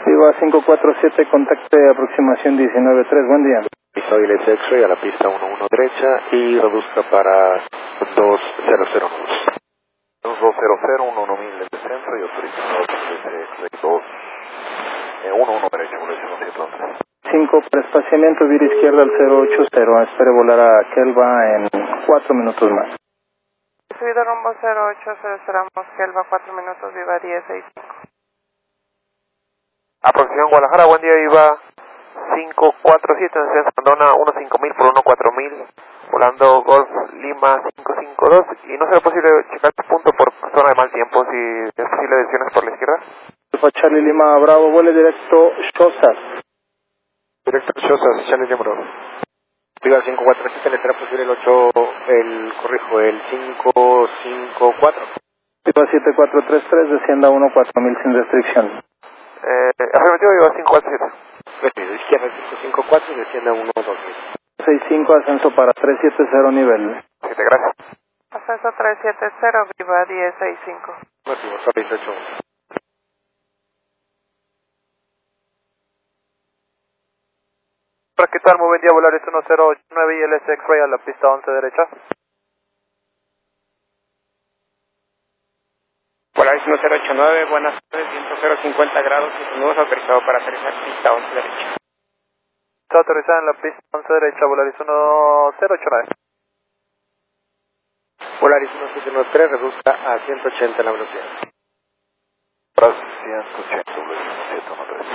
Viva 547, contacte aproximación 19-3, buen día. Soy el X-Ray a la pista 11 derecha y reduzca para 200. 200, 1000 desde centro y autorizado desde X-Ray 11 derecha, evolución 711. 5 para espaciamiento, vira izquierda al 080, espere volar a Kelva en 4 minutos más. Subida rumbo 080, cerramos Kelva 4 minutos, viva 1065. Aproximación Guadalajara, buen día, viva 547, en Ciudad Sandona, 15000 por 14000, volando Golf Lima 552, y no será posible checar este punto por zona de mal tiempo, si es posible direcciones por la izquierda. Alfa Charlie Lima Bravo, vuele directo Chozas. Directo Chozas, Charlie Lima Bravo. Viva 547, le será posible el 554. Viva 7433, descienda 14000 sin restricción. Afirmativo, viva 547. Izquierda 554, descienda 12000. 65, ascenso para 370 nivel. 7, gracias. Ascenso 370, viva 1065. Motivo, sorry, 18. ¿Qué tal? Muy buen día, Volaris 1089 y el X-Ray a la pista 11 derecha. Volaris 1089, buenas tardes, viento 050 grados, nuevos autorizado para aterrizar pista 11 derecha. Está autorizada en la pista 11 derecha, Volaris 1089. Volaris 1793, reduzca a 180 la velocidad. Para 180, Volaris 1793.